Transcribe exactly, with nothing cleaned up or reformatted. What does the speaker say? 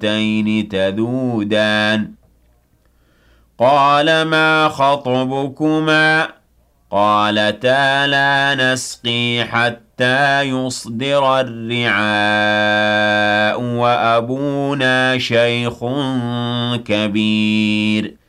هاتين تذودان قال ما خطبكما قالتا لا نسقي حتى يصدر الرعاء وأبونا شيخ كبير